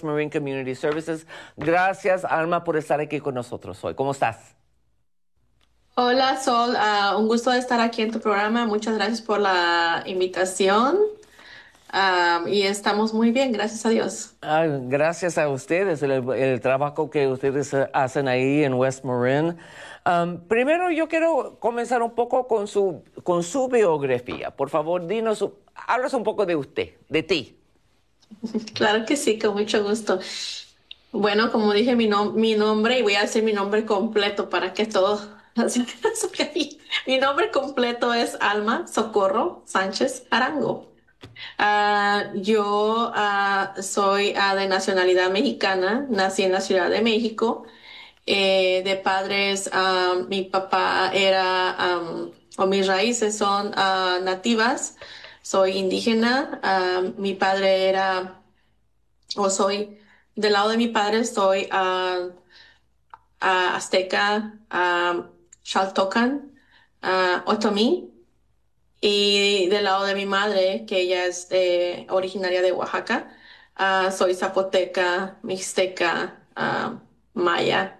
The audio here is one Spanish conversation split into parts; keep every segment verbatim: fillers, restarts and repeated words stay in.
West Marine Community Services. Gracias, Alma, por estar aquí con nosotros hoy. ¿Cómo estás? Hola Sol, ah, un gusto de estar aquí en tu programa. Muchas gracias por la invitación. Ah, y estamos muy bien, gracias a Dios. Ah, gracias a ustedes, el, el trabajo que ustedes eh, hacen ahí en West Marin. Um, primero, yo quiero comenzar un poco con su, con su biografía. Por favor, dinos, hablas un poco de usted, de ti. Claro que sí, con mucho gusto. Bueno, como dije mi, nom- mi nombre, y voy a decir mi nombre completo para que todo... así que Mi mi nombre completo es Alma Socorro Sánchez Arango. Ah, yo ah, soy ah, de nacionalidad mexicana, nací en la Ciudad de México. Eh, de padres, ah, mi papá era, am, o mis raíces son ah, nativas, soy indígena. Ah, mi padre era, o soy, del lado de mi padre soy ah, ah, azteca, ah, xaltocan, ah, otomí. Y del lado de mi madre, que ella es eh, originaria de Oaxaca, ah, soy zapoteca, mixteca, ah, maya.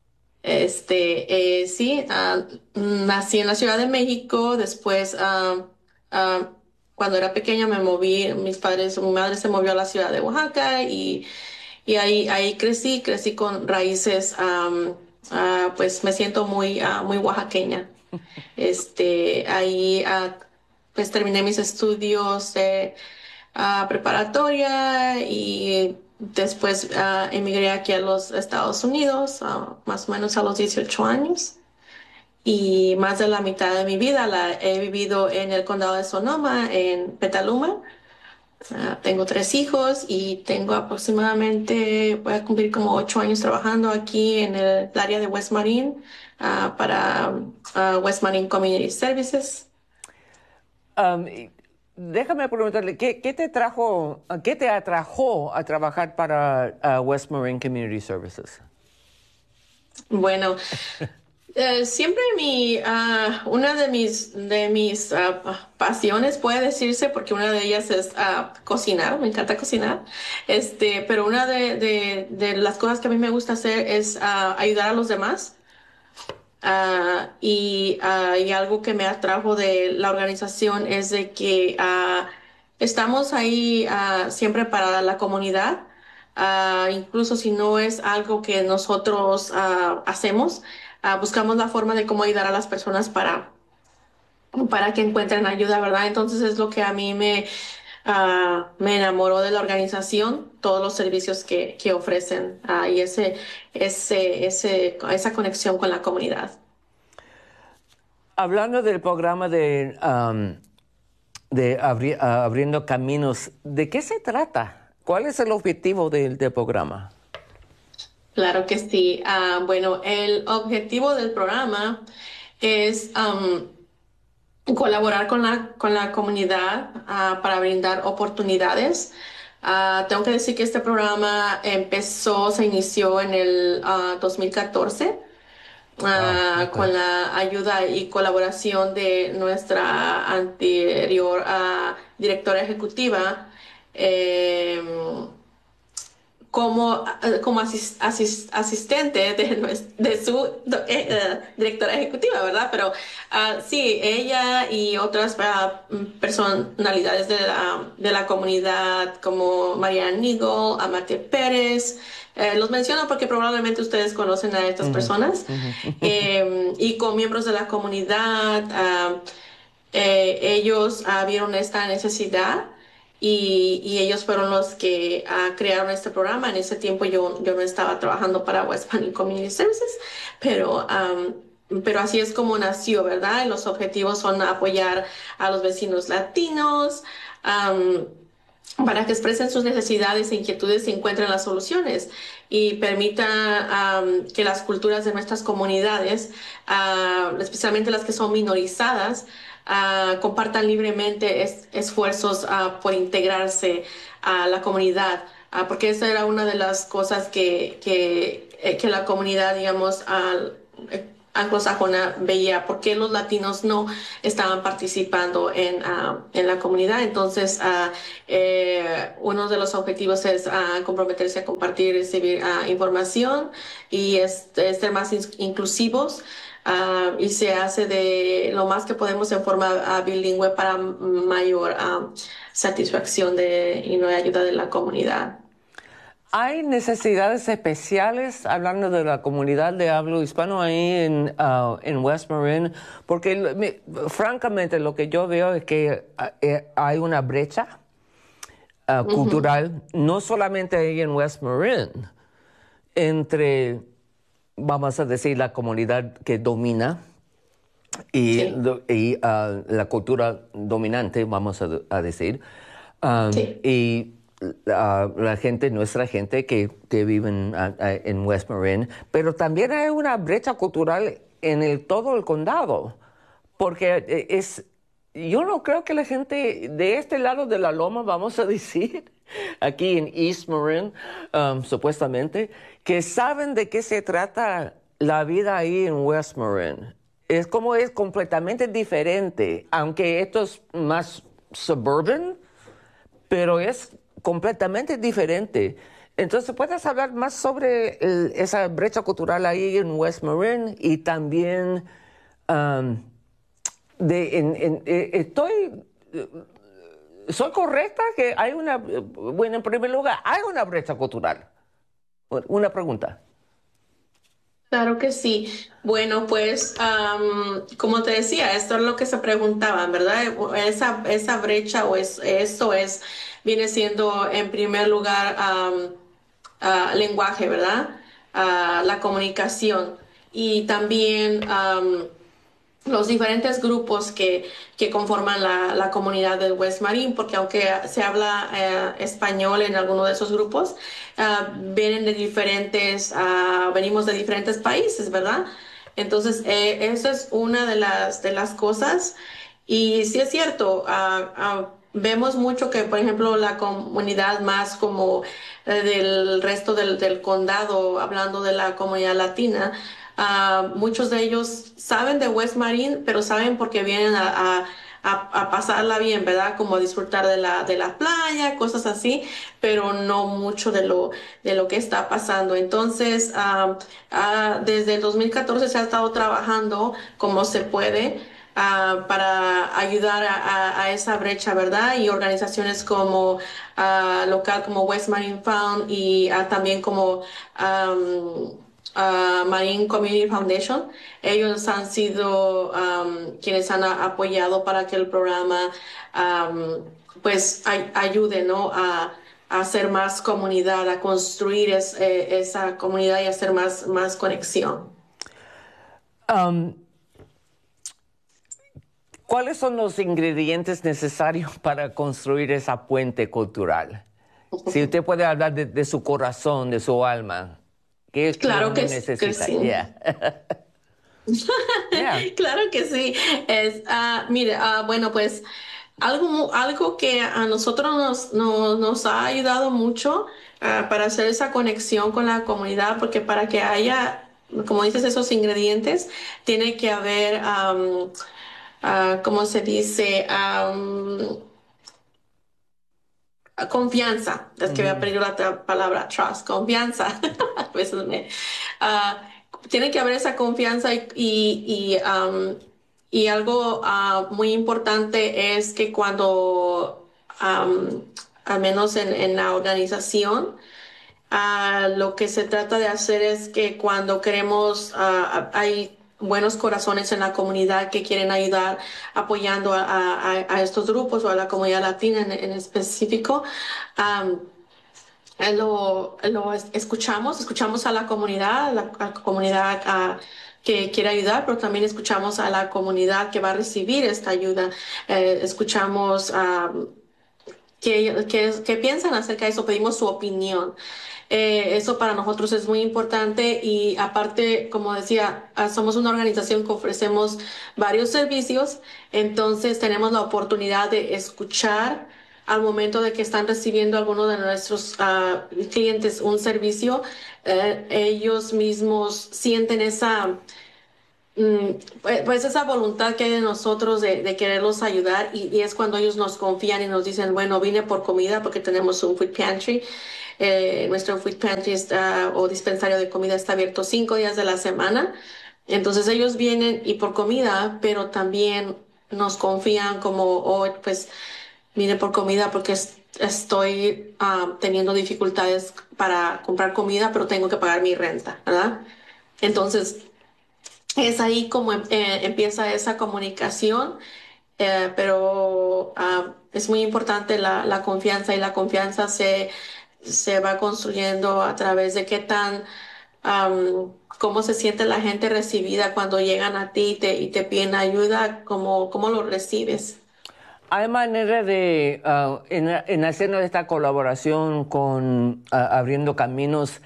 Este, eh, sí, ah, nací en la Ciudad de México. Después, ah, ah, cuando era pequeña, me moví, mis padres, mi madre se movió a la ciudad de Oaxaca y, y ahí, ahí crecí, crecí con raíces. Am, ah, pues me siento muy, ah, muy oaxaqueña. Este, ahí, ah, pues terminé mis estudios de ah, preparatoria y después ah, emigré aquí a los Estados Unidos, ah, más o menos a los dieciocho años. Y más de la mitad de mi vida la he vivido en el condado de Sonoma, en Petaluma. Ah, tengo tres hijos y tengo aproximadamente, voy a cumplir como ocho años trabajando aquí en el área de West Marine, ah, para ah, West Marine Community Services. Um, y déjame preguntarle, ¿qué, qué te trajo, qué te atrajo a trabajar para uh, West Marine Community Services? Bueno, Eh, siempre mi, ah, una de mis, de mis ah, pasiones puede decirse, porque una de ellas es ah, cocinar, me encanta cocinar. Este, pero una de, de, de las cosas que a mí me gusta hacer es ah, ayudar a los demás. Ah, y, ah, y algo que me atrajo de la organización es de que ah, estamos ahí ah, siempre para la comunidad. Ah, incluso si no es algo que nosotros ah, hacemos, ah, buscamos la forma de cómo ayudar a las personas para, para que encuentren ayuda, ¿verdad? Entonces es lo que a mí me, ah, me enamoró de la organización, todos los servicios que, que ofrecen, ah, y ese, ese, ese, esa conexión con la comunidad. Hablando del programa de, um, de abri- ah, Abriendo Caminos, ¿de qué se trata? ¿Cuál es el objetivo del, del programa? Claro que sí. Ah, bueno, el objetivo del programa es am, colaborar con la, con la comunidad ah, para brindar oportunidades. Ah, tengo que decir que este programa empezó, se inició en el ah, dos mil catorce, Wow, ah, ok. con la ayuda y colaboración de nuestra anterior ah, directora ejecutiva. em, como, eh, como asis- asis- asistente de, nues- de su do- eh, eh, directora ejecutiva, ¿verdad? Pero ah, sí, ella y otras ah, mm, personalidades de la, de la comunidad como Marianne Nigel, Amate Pérez, eh, los menciono porque probablemente ustedes conocen a estas Ujú, personas, ujú. eh, y con miembros de la comunidad. ah, eh, ellos ah, vieron esta necesidad y, y ellos fueron los que ah, crearon este programa. En ese tiempo yo, yo no estaba trabajando para West Panel Community Services, pero, am, pero así es como nació, ¿verdad? Y los objetivos son apoyar a los vecinos latinos, am, para que expresen sus necesidades e inquietudes y encuentren las soluciones y permita am, que las culturas de nuestras comunidades, ah, especialmente las que son minorizadas, ah, compartan libremente es- esfuerzos ah, por integrarse a la comunidad. Ah, porque esa era una de las cosas que, que, eh, que la comunidad, digamos, ah, anglosajona veía por qué los latinos no estaban participando en, ah, en la comunidad. Entonces, ah, eh, uno de los objetivos es ah, comprometerse a compartir y recibir ah, información y es, es ser más in- inclusivos. Ah, y se hace de lo más que podemos en forma ah, bilingüe para mayor ah, satisfacción de, y no ayuda de la comunidad. ¿Hay necesidades especiales, hablando de la comunidad de hablo hispano ahí en, ah, en West Marin? Porque lo- me- francamente lo que yo veo es que ah, eh, hay una brecha ah, Ujú. cultural, no solamente ahí en West Marin, entre, vamos a decir, la comunidad que domina y, Sí, lo- y, ah, la cultura dominante, vamos a, a decir, um, sí. y ah, la gente, nuestra gente que, que vive en, ah, ah, en West Marin, pero también hay una brecha cultural en el, todo el condado, porque eh, es, yo no creo que la gente de este lado de la loma, vamos a decir, aquí en East Marin, um, supuestamente, que saben de qué se trata la vida ahí en West Marin. Es como es completamente diferente, aunque esto es más suburban, pero es completamente diferente. Entonces, ¿puedes hablar más sobre el- esa brecha cultural ahí en West Marin y también um, de, en, en- eh, estoy, soy correcta que hay una, eh, bueno, en primer lugar, hay una brecha cultural. Una pregunta. Claro que sí. Bueno, pues am, como te decía, esto es lo que se preguntaban, ¿verdad? Esa, esa brecha o es, eso es, viene siendo en primer lugar am, ah, lenguaje, ¿verdad? Ah, la comunicación y también am, los diferentes grupos que, que conforman la, la comunidad del West Marine, porque aunque se habla eh, español en alguno de esos grupos, ah, vienen de diferentes, ah, venimos de diferentes países, ¿verdad? Entonces, eh, eso es una de las, de las cosas. Y sí es cierto, ah, ah, vemos mucho que, por ejemplo, la comunidad más como eh, del resto del, del condado, hablando de la comunidad latina, ah, muchos de ellos saben de West Marine, pero saben porque vienen a, a- a- a pasarla bien, ¿verdad? Como a disfrutar de la, de la playa, cosas así, pero no mucho de lo, de lo que está pasando. Entonces, ah, ah, desde el dos mil catorce se ha estado trabajando como se puede ah, para ayudar a, a- a esa brecha, ¿verdad? Y organizaciones como ah, local como West Marine Fund y ah, también como am, ah, Marine Community Foundation. Ellos han sido am, quienes han a- apoyado para que el programa am, pues ay- ayude, ¿no? A, a hacer más comunidad, a construir es- eh, esa comunidad y hacer más, más conexión. Um, ¿Cuáles son los ingredientes necesarios para construir esa puente cultural? Si usted puede hablar de, de su corazón, de su alma, ¿qué es que Claro uno que, que necesita? sí. Yeah. Yeah. Claro que sí. Es, ah, mire, ah, bueno, pues algo, mu- algo que a nosotros nos, no- nos ha ayudado mucho ah, para hacer esa conexión con la comunidad, porque para que haya, como dices, esos ingredientes, tiene que haber, am, ah, ¿cómo se dice? Am, confianza. Es que había Ujú. perdido la tra- palabra trust, confianza. A veces me, ah, tiene que haber esa confianza y, y, y, am, y algo ah, muy importante es que cuando, am, al menos en, en la organización, Ah, lo que se trata de hacer es que cuando queremos, ah, hay buenos corazones en la comunidad que quieren ayudar apoyando a, a- a estos grupos o a la comunidad latina en, en específico. am, eh, lo, lo es- escuchamos, escuchamos a la comunidad, la, a la comunidad ah, que quiere ayudar, pero también escuchamos a la comunidad que va a recibir esta ayuda. Eh, escuchamos qué, qué- qué piensan acerca de eso, pedimos su opinión. Eh, eso para nosotros es muy importante y aparte, como decía, ah, somos una organización que ofrecemos varios servicios, entonces tenemos la oportunidad de escuchar al momento de que están recibiendo alguno de nuestros ah, clientes un servicio, eh, ellos mismos sienten esa mm, pues, pues esa voluntad que hay de nosotros de, de quererlos ayudar y, y es cuando ellos nos confían y nos dicen, bueno, vine por comida porque tenemos un food pantry. Eh, nuestro food pantry está, o dispensario de comida está abierto cinco días de la semana. Entonces ellos vienen y por comida, pero también nos confían como, oh, pues vine por comida porque es- estoy ah, teniendo dificultades para comprar comida, pero tengo que pagar mi renta, ¿verdad? Entonces, es ahí como em- eh, empieza esa comunicación, eh, pero ah, es muy importante la, la confianza y la confianza se, se va construyendo a través de qué tan, am, cómo se siente la gente recibida cuando llegan a ti y te, y te piden ayuda, cómo, cómo lo recibes. ¿Hay manera de, ah, en, en haciendo esta colaboración con ah, Abriendo Caminos?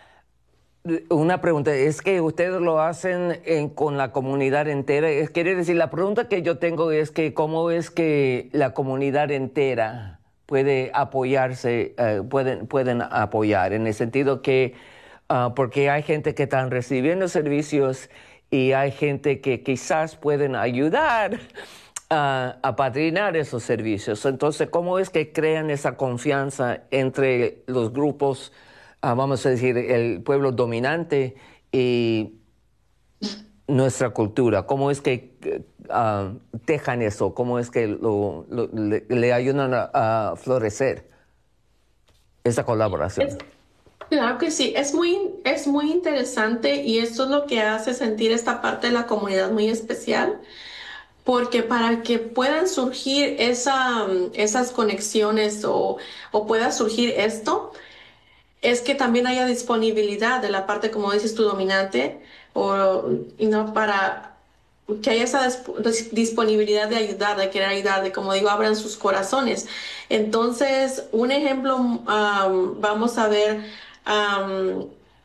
Una pregunta, ¿es que ustedes lo hacen en- con la comunidad entera? Es, quiere decir, la pregunta que yo tengo es que cómo es que la comunidad entera puede apoyarse, eh, pueden, pueden apoyar, en el sentido que, ah, porque hay gente que están recibiendo servicios y hay gente que quizás pueden ayudar a apadrinar esos servicios. Entonces, ¿cómo es que crean esa confianza entre los grupos, ah, vamos a decir, el pueblo dominante y nuestra cultura? ¿Cómo es que eh, ah, tejan eso? ¿Cómo es que lo, lo- le, le ayudan a, a florecer esa colaboración? Claro que sí, es muy, es muy interesante y esto es lo que hace sentir esta parte de la comunidad muy especial, porque para que puedan surgir esa, mm, esas conexiones o, o pueda surgir esto, es que también haya disponibilidad de la parte, como dices tú, dominante, o, y no para que haya esa disp- dis- disponibilidad de ayudar, de querer ayudar, de como digo, abran sus corazones. Entonces, un ejemplo, um, vamos a ver, um,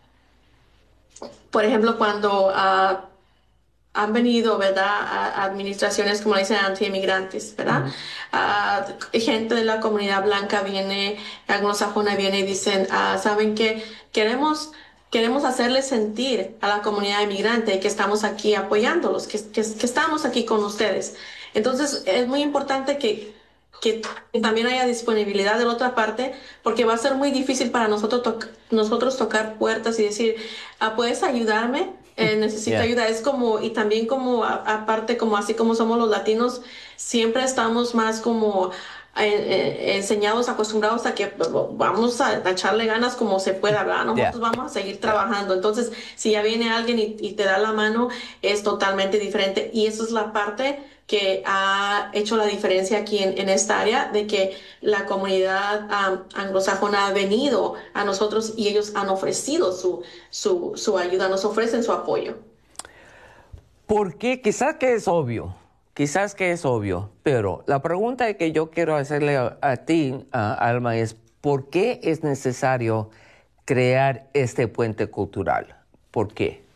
por ejemplo, cuando ah, han venido, ¿verdad? A administraciones, como le dicen, anti-inmigrantes, ¿verdad? Ujú. Ah, gente de la comunidad blanca viene, anglosajona viene y dicen, ah, ¿saben qué? Queremos, queremos hacerles sentir a la comunidad inmigrante que estamos aquí apoyándolos, que, que, que estamos aquí con ustedes. Entonces, es muy importante que, que también haya disponibilidad de la otra parte, porque va a ser muy difícil para nosotros, toc- nosotros tocar puertas y decir, ah, ¿puedes ayudarme? Eh, necesito Yeah. ayuda. Es como, y también como, a- aparte, como así como somos los latinos, siempre estamos más como eh, eh, enseñados, acostumbrados a que pues, vamos a, a echarle ganas como se pueda, ¿verdad? Yeah. Nosotros vamos a seguir Yeah. trabajando. Entonces, si ya viene alguien y, y te da la mano, es totalmente diferente. Y eso es la parte que ha hecho la diferencia aquí en, en esta área, de que la comunidad um, anglosajona ha venido a nosotros y ellos han ofrecido su, su, su ayuda, nos ofrecen su apoyo. Porque quizás que es obvio, quizás que es obvio, pero la pregunta que yo quiero hacerle a, a ti, a Alma, es ¿por qué es necesario crear este puente cultural? ¿Por qué?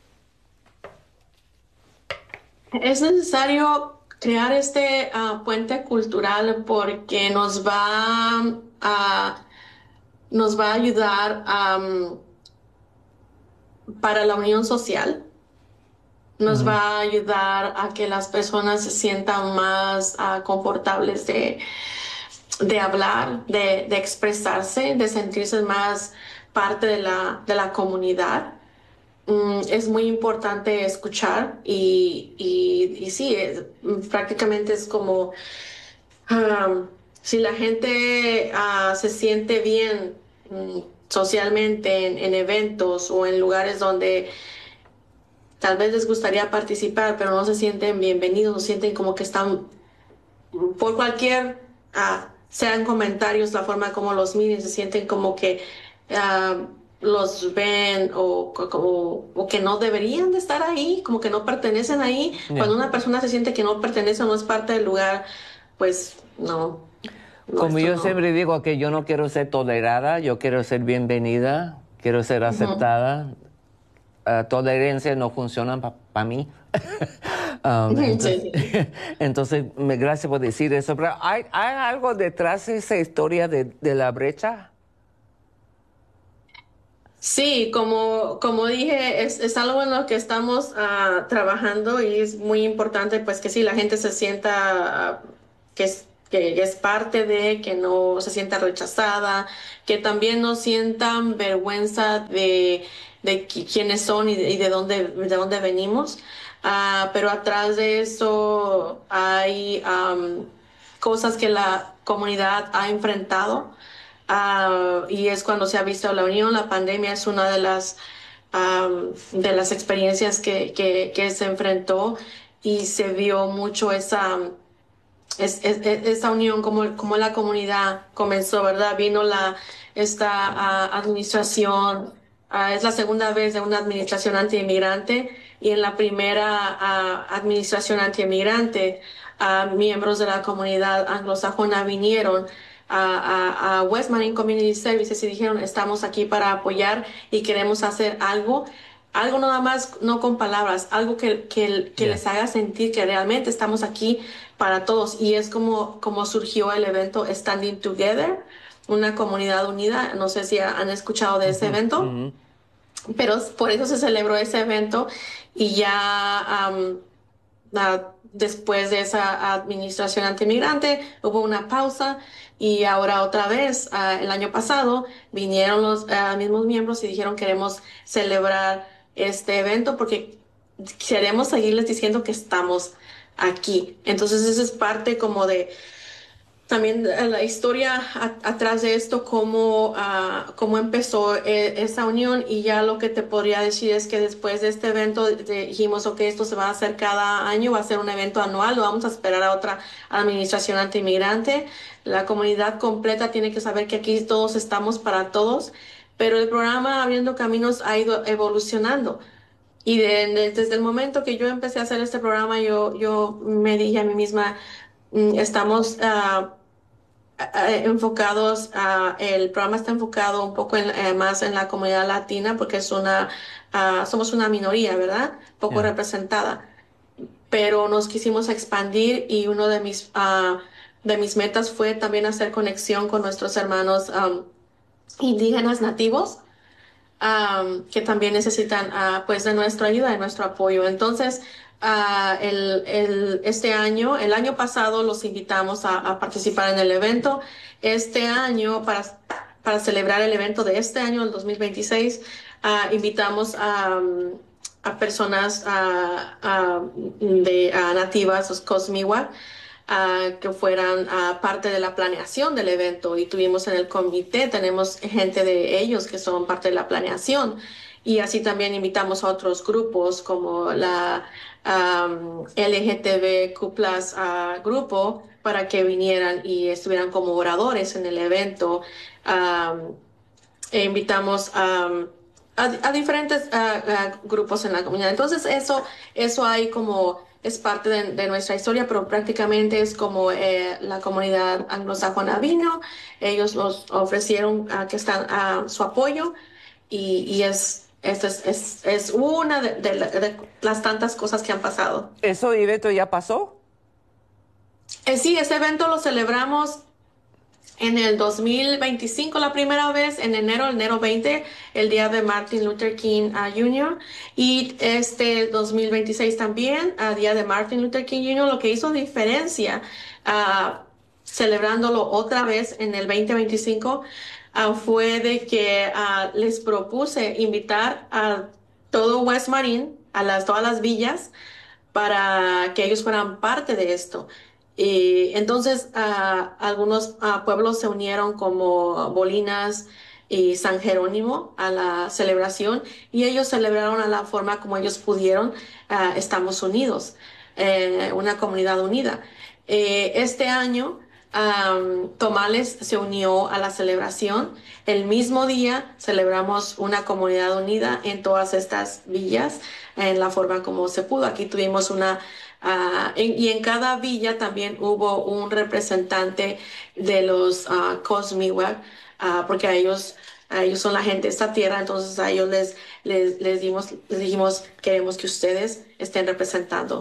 Es necesario crear este ah, puente cultural porque nos va a, nos va a ayudar am, para la unión social. Nos Ujú. va a ayudar a que las personas se sientan más ah, confortables de, de hablar, de, de expresarse, de sentirse más parte de la, de la comunidad. Mm, es muy importante escuchar y, y, y sí, es- prácticamente es como um, si la gente ah, se siente bien mm, socialmente en, en eventos o en lugares donde tal vez les gustaría participar, pero no se sienten bienvenidos, no sienten como que están por cualquier, ah, sean comentarios, la forma como los miren, se sienten como que ah, los ven o, co- como, o que no deberían de estar ahí, como que no pertenecen ahí. Yeah. Cuando una persona se siente que no pertenece o no es parte del lugar, pues no, no, Como esto yo no. siempre digo que yo no quiero ser tolerada, yo quiero ser bienvenida, quiero ser Ujú. aceptada. Ah, tolerancia no funciona para mí. Um, Sí, entonces, sí. entonces, me, gracias por decir eso. Pero ¿hay, hay algo detrás de esa historia de, de la brecha? Sí, como, como dije, es, es algo en lo que estamos ah, trabajando y es muy importante pues que sí, la gente se sienta ah, que es, que es parte de, que no se sienta rechazada, que también no sientan vergüenza de, de qui- quiénes son y de, y de dónde, de dónde venimos. Ah, pero atrás de eso hay am, cosas que la comunidad ha enfrentado. Ah, y es cuando se ha visto la unión. La pandemia es una de las, am, de las experiencias que, que, que se enfrentó y se vio mucho esa, es, es- es- esa unión, como, como la comunidad comenzó, ¿verdad? Vino la, esta ah, administración, ah, es la segunda vez de una administración anti-inmigrante y en la primera ah, administración anti-inmigrante, ah, miembros de la comunidad anglosajona vinieron a, a, a West Marine Community Services y dijeron, estamos aquí para apoyar y queremos hacer algo. Algo nada más, no con palabras, algo que, que, que Ya. les haga sentir que realmente estamos aquí para todos. Y es como, como surgió el evento Standing Together, una comunidad unida. No sé si han escuchado de ese Ujú, evento, ujú. pero por eso se celebró ese evento y ya am, ah, después de esa administración antimigrante hubo una pausa y ahora otra vez, ah, el año pasado, vinieron los ah, mismos miembros y dijeron queremos celebrar este evento porque queremos seguirles diciendo que estamos aquí. Entonces eso es parte como de también eh, la historia a- atrás de esto, cómo, ah, cómo empezó eh, esa unión y ya lo que te podría decir es que después de este evento de- dijimos, ok, esto se va a hacer cada año, va a ser un evento anual, lo vamos a esperar a otra administración anti-inmigrante. La comunidad completa tiene que saber que aquí todos estamos para todos, pero el programa Abriendo Caminos ha ido evolucionando. Y de- de- desde el momento que yo empecé a hacer este programa, yo, yo me dije a mí misma, mm, estamos ah, eh, enfocados, a, el programa está enfocado un poco en, eh, más en la comunidad latina porque es una, ah, somos una minoría, ¿verdad? Poco Ya. representada, pero nos quisimos expandir y uno de mis, ah, de mis metas fue también hacer conexión con nuestros hermanos am, indígenas nativos am, que también necesitan ah, pues de nuestra ayuda, de nuestro apoyo. Entonces, ah, el, el- este año, el año pasado los invitamos a, a participar en el evento. Este año, para, para celebrar el evento de este año, el dos mil veintiséis, ah, invitamos a, a personas ah, ah, de, ah, nativas, los Cosmiwa, ah, que fueran ah, parte de la planeación del evento y tuvimos en el comité, tenemos gente de ellos que son parte de la planeación y así también invitamos a otros grupos como la am, L G T B Q plus ah, grupo para que vinieran y estuvieran como oradores en el evento. Am, e invitamos am, a, a diferentes ah, ah, grupos en la comunidad. Entonces eso, eso hay como es parte de, de nuestra historia, pero prácticamente es como eh, la comunidad anglosajona vino, ellos nos ofrecieron ah, que están a su apoyo y, y es, esto es, es, es una de, de la- de las tantas cosas que han pasado. ¿Eso evento ya pasó? Eh, sí, ese evento lo celebramos en el dos mil veinticinco la primera vez, en enero, enero veinte, el día de Martin Luther King ah, junior Y este dos mil veintiséis también, a día de Martin Luther King junior Lo que hizo diferencia, ah, celebrándolo otra vez en el dos mil veinticinco, ah, fue de que ah, les propuse invitar a todo West Marine, a las, todas las villas, para que ellos fueran parte de esto. Y entonces ah, algunos ah, pueblos se unieron como Bolinas y San Jerónimo a la celebración y ellos celebraron a la forma como ellos pudieron. Ah, estamos unidos, eh, una comunidad unida. Eh, este año am, Tomales se unió a la celebración. El mismo día celebramos una comunidad unida en todas estas villas en la forma como se pudo. Aquí tuvimos una, ah, en- y en cada villa también hubo un representante de los uh, Cosmiwak, ah, porque a ellos, a ellos son la gente de esta tierra, entonces a ellos les, les, les dimos, les dijimos, queremos que ustedes estén representando.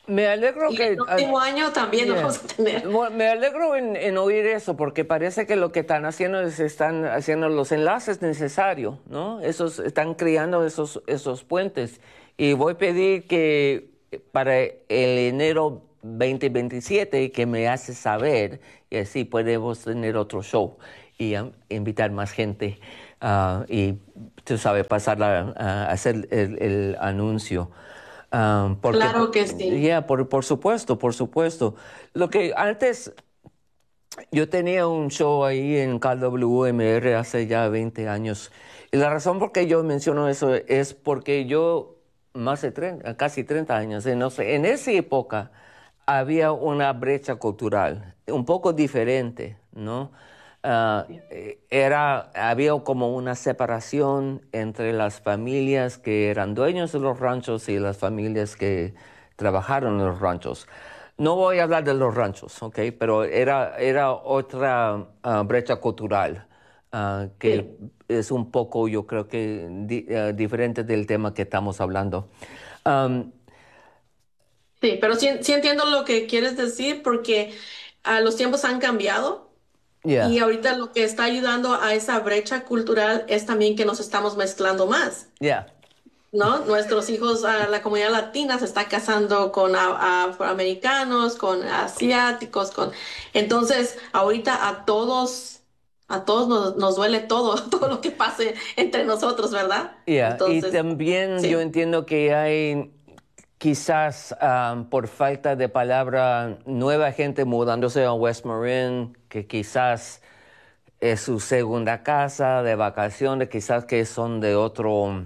Me alegro Y el que... ah, próximo año también lo yeah. vamos a tener. Bueno, me alegro en, en oír eso, porque parece que lo que están haciendo es están haciendo los enlaces necesarios, ¿no? Esos, están creando esos, esos puentes. Y voy a pedir que para el enero veinte veintisiete que me hace saber, y así podemos tener otro show y um, invitar más gente uh, y, tú sabes, pasar a, a hacer el, el anuncio. Um, porque, Claro que sí. yeah, por, por supuesto, por supuesto. Lo que antes, yo tenía un show ahí en K W M R hace ya veinte años. Y la razón por qué yo menciono eso es porque yo, más de treinta, casi treinta años, eh, no sé, en esa época había una brecha cultural un poco diferente, ¿no? Ah, eh, era, había como una separación entre las familias que eran dueños de los ranchos y las familias que trabajaron en los ranchos. No voy a hablar de los ranchos, ¿ok? Pero era, era otra ah, brecha cultural ah, que Sí. es un poco, yo creo que, di- ah, diferente del tema que estamos hablando. Um, Sí, pero sí, sí entiendo lo que quieres decir porque ah, los tiempos han cambiado y yeah, ahorita lo que está ayudando a esa brecha cultural es también que nos estamos mezclando más. yeah, ¿No? Nuestros hijos, a la comunidad latina se está casando con a- afroamericanos, con asiáticos, con... Entonces, ahorita a todos, a todos nos, nos duele todo, todo lo que pase entre nosotros, ¿verdad? yeah. Y Entonces, también yo sí. entiendo que hay quizás ah, por falta de palabra, nueva gente mudándose a West Marin, que quizás es su segunda casa de vacaciones, quizás que son de otro,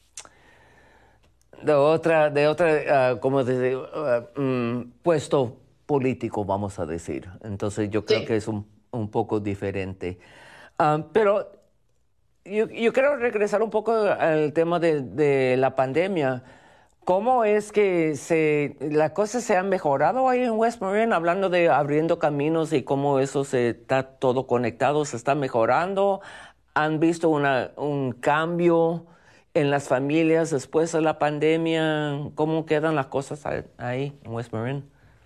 de otra, de otra, ah, ¿cómo decir? Ah, mm, puesto político, vamos a decir. Entonces yo creo que Sí. es un, un poco diferente. Ah, pero yo, yo quiero regresar un poco al tema de, de la pandemia. ¿Cómo es que se, las cosas se han mejorado ahí en West Marin, hablando de abriendo caminos y cómo eso se está todo conectado, se está mejorando? ¿Han visto una, un cambio en las familias después de la pandemia? ¿Cómo quedan las cosas a- ahí en West Marin?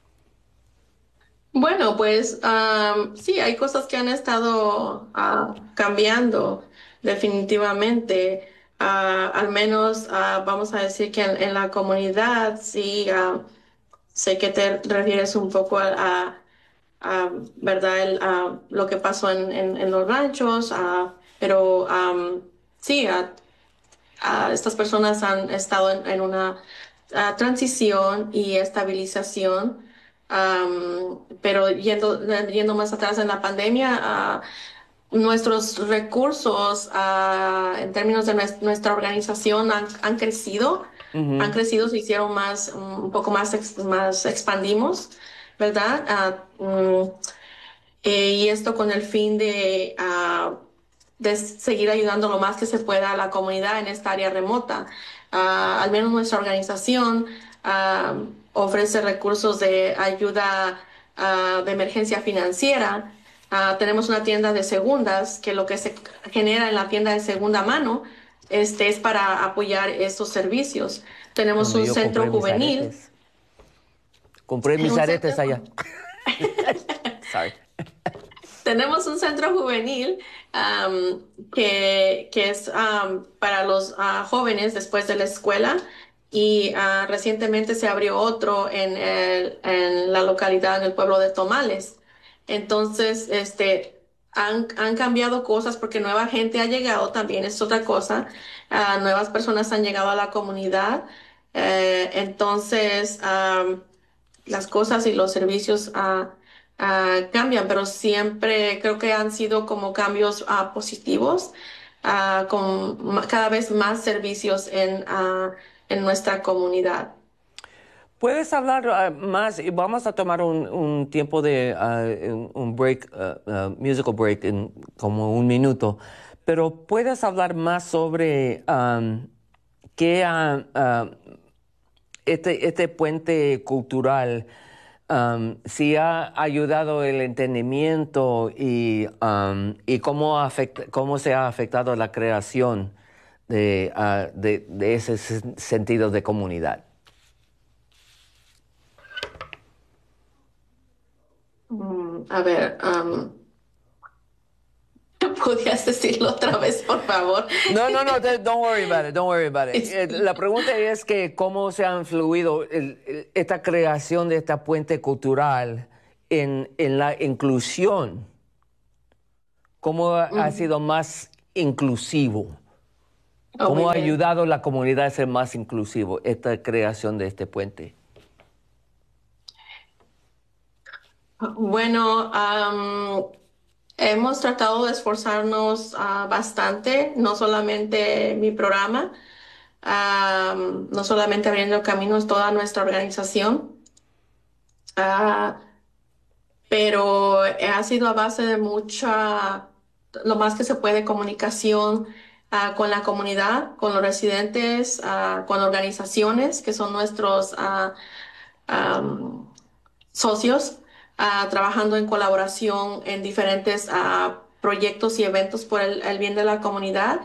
Bueno, pues am, sí, hay cosas que han estado ah, cambiando definitivamente. Ah, al menos ah, vamos a decir que en, en la comunidad sí. ah, Sé que te refieres un poco a, a- a, ¿verdad? El, a lo que pasó en, en- en los ranchos, a- pero am, sí, a, a estas personas han estado en, en una ah, transición y estabilización, am, pero yendo, yendo más atrás en la pandemia, ah, nuestros recursos ah, en términos de nues- nuestra organización han, han crecido, han Ujú. crecido, se hicieron más, un poco más, ex- más expandimos, ¿verdad? Ah, mm, eh, y esto con el fin de, ah, de seguir ayudando lo más que se pueda a la comunidad en esta área remota. Ah, al menos nuestra organización ah, ofrece recursos de ayuda ah, de emergencia financiera. Ah, tenemos una tienda de segundas, que lo que se genera en la tienda de segunda mano este, es para apoyar estos servicios. Tenemos Donde un yo centro compré mis juvenil, aretes. Compré mis un aretes centro allá. Sorry. Tenemos un centro juvenil am, que, que es am, para los ah, jóvenes después de la escuela y ah, recientemente se abrió otro en, el- en la localidad, en el pueblo de Tomales. Entonces, este, han, han cambiado cosas porque nueva gente ha llegado también, es otra cosa. Ah, nuevas personas han llegado a la comunidad. Eh, entonces, am, las cosas y los servicios ah, ah, cambian, pero siempre creo que han sido como cambios ah, positivos, ah, con ma- cada vez más servicios en, ah, en nuestra comunidad. ¿Puedes hablar ah, más? Y vamos a tomar un, un tiempo de ah, un un break, ah, ah, musical break, en como un minuto. Pero ¿puedes hablar más sobre am, qué ah, ah, este, este puente cultural, am, si ha ayudado el entendimiento y, am, y cómo, afecta- cómo se ha afectado la creación de, ah, de, de ese sen- sentido de comunidad? a ver, um, ¿podrías decirlo otra vez, por favor? No, no, no, te- don't worry about it, don't worry about it. Eh, La pregunta es que cómo se ha influido el- el- esta creación de esta puente cultural en, en la inclusión, cómo ha ha Ujú. sido más inclusivo, Oh, muy cómo ha bien. ayudado a la comunidad a ser más inclusivo esta creación de este puente. Bueno, am, hemos tratado de esforzarnos ah, bastante, no solamente mi programa, am, no solamente abriendo caminos, toda nuestra organización, ah, pero ha sido a base de mucha, lo más que se puede, comunicación ah, con la comunidad, con los residentes, ah, con organizaciones que son nuestros ah, am, socios, ah, trabajando en colaboración en diferentes ah, proyectos y eventos por el, el bien de la comunidad.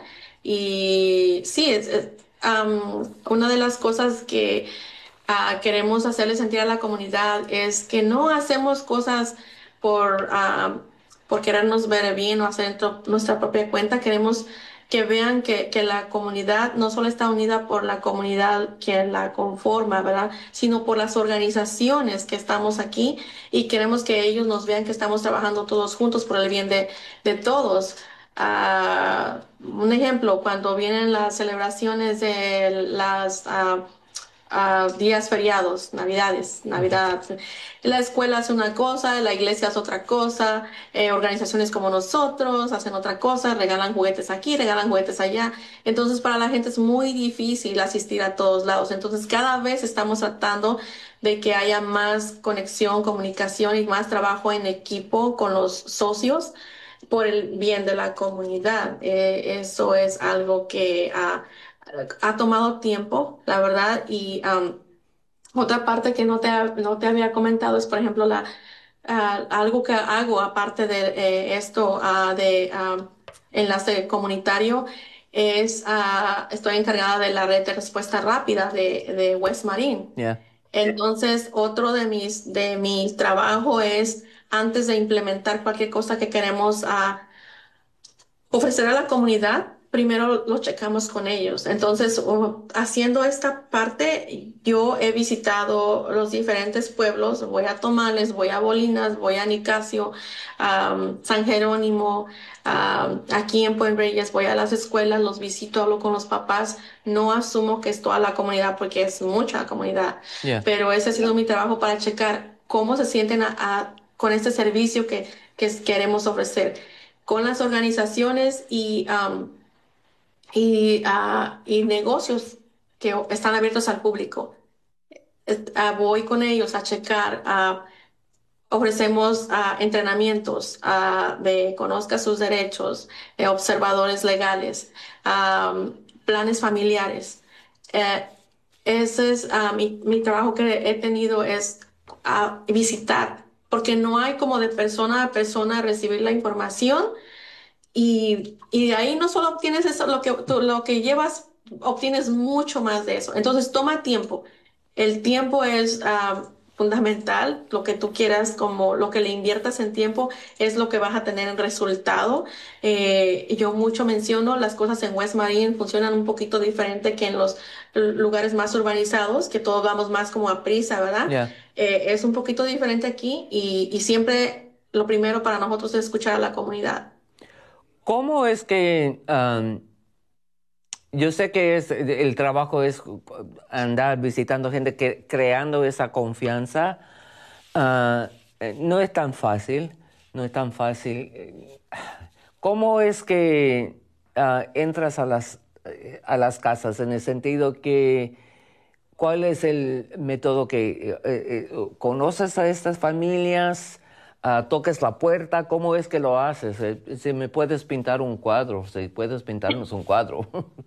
Y sí, es, es, am, una de las cosas que ah, queremos hacerle sentir a la comunidad es que no hacemos cosas por, ah, por querernos ver bien o hacer tro- nuestra propia cuenta. Queremos que vean que, que la comunidad no solo está unida por la comunidad que la conforma, ¿verdad? Sino por las organizaciones que estamos aquí y queremos que ellos nos vean que estamos trabajando todos juntos por el bien de, de todos. Ah, un ejemplo, cuando vienen las celebraciones de las ah, ah, días feriados, Navidades, Navidad. La escuela hace una cosa, la iglesia hace otra cosa, eh, organizaciones como nosotros hacen otra cosa, regalan juguetes aquí, regalan juguetes allá. Entonces, para la gente es muy difícil asistir a todos lados. Entonces, cada vez estamos tratando de que haya más conexión, comunicación y más trabajo en equipo con los socios por el bien de la comunidad. Eh, eso es algo que ah, ha tomado tiempo, la verdad, y um, otra parte que no te, ha- no te había comentado es, por ejemplo, la, ah, algo que hago aparte de eh, esto ah, de ah, enlace comunitario es, ah, estoy encargada de la red de respuesta rápida de, de West Marine. Yeah. Entonces, otro de mis, de mi trabajo es, antes de implementar cualquier cosa que queremos ah, ofrecer a la comunidad, primero lo checamos con ellos. Entonces, uh, haciendo esta parte, yo he visitado los diferentes pueblos, voy a Tomales, voy a Bolinas, voy a Nicasio, am, San Jerónimo, am, aquí en Point Reyes, voy a las escuelas, los visito, hablo con los papás. No asumo que es toda la comunidad porque es mucha comunidad, Yeah. pero ese ha sido mi trabajo para checar cómo se sienten a- a- con este servicio que, que queremos ofrecer con las organizaciones y, um, y, ah, y negocios que están abiertos al público. Est- ah, voy con ellos a checar, ah, ofrecemos ah, entrenamientos ah, de conozca sus derechos, eh, observadores legales, am, planes familiares. Eh, ese es ah, mi, mi trabajo que he tenido es ah, visitar, porque no hay como de persona a persona recibir la información y, y de ahí no solo obtienes eso, lo que, tú- lo que llevas, obtienes mucho más de eso. Entonces toma tiempo. El tiempo es ah, fundamental. Lo que tú quieras, como lo que le inviertas en tiempo, es lo que vas a tener en resultado. Eh, yo mucho menciono, las cosas en West Marine funcionan un poquito diferente que en los lugares más urbanizados, que todos vamos más como a prisa, ¿verdad? Yeah. Eh, es un poquito diferente aquí y, y siempre lo primero para nosotros es escuchar a la comunidad. ¿Cómo es que um, yo sé que es, el trabajo es andar visitando gente, que, creando esa confianza? Ah, eh, no es tan fácil, no es tan fácil. Eh, ¿Cómo es que ah, entras a las, eh, a las casas en el sentido que cuál es el método que eh, eh, eh, conoces a estas familias? Ah, ¿tocas la puerta? ¿Cómo es que lo haces? Eh, si me puedes pintar un cuadro, si puedes pintarnos un cuadro.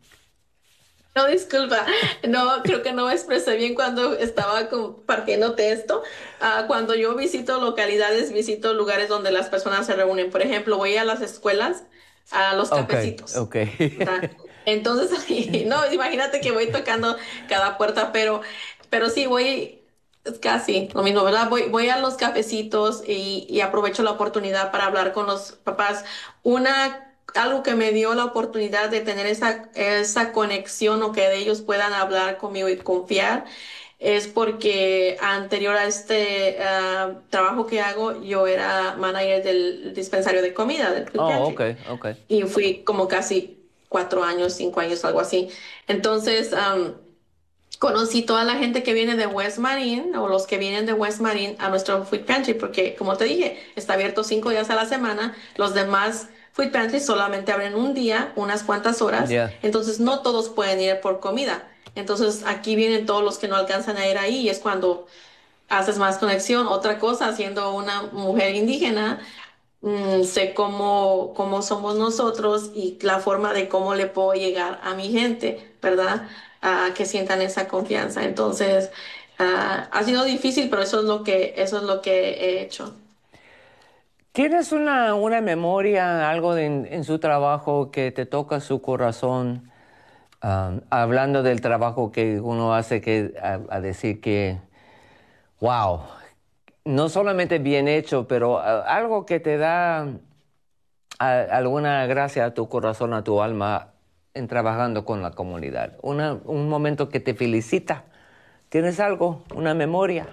No, disculpa, no, creo que no me expresé bien cuando estaba compartiéndote esto. Ah, cuando yo visito localidades, visito lugares donde las personas se reúnen. Por ejemplo, voy a las escuelas, a los Ok, cafecitos, ok. ¿verdad? Entonces, no, imagínate que voy tocando cada puerta, pero, pero sí voy. Es casi lo mismo, ¿verdad? Voy, voy a los cafecitos y, y aprovecho la oportunidad para hablar con los papás. Una, algo que me dio la oportunidad de tener esa, esa conexión o que ellos puedan hablar conmigo y confiar es porque anterior a este ah, trabajo que hago, yo era manager del dispensario de comida, del food Oh, pantry. okay, okay. Y fui como casi cuatro años, cinco años, algo así. Entonces, am, conocí toda la gente que viene de West Marine o los que vienen de West Marine a nuestro food pantry porque, como te dije, está abierto cinco días a la semana. Los demás food pantries solamente abren un día, unas cuantas horas. Yeah. Entonces, no todos pueden ir por comida. Entonces, aquí vienen todos los que no alcanzan a ir ahí y es cuando haces más conexión. Otra cosa, siendo una mujer indígena, mm, sé cómo, cómo somos nosotros y la forma de cómo le puedo llegar a mi gente, ¿verdad? A que sientan esa confianza. Entonces, ah, ha sido difícil, pero eso es lo que, eso es lo que he hecho. ¿Tienes una, una memoria, algo de- en, en su trabajo que te toca su corazón? Um, hablando del trabajo que uno hace, que, a, a decir que, wow, no solamente bien hecho, pero ah, algo que te da ah, alguna gracia a tu corazón, a tu alma, en trabajando con la comunidad. Una- un momento que te felicita. ¿Tienes algo? ¿Una memoria?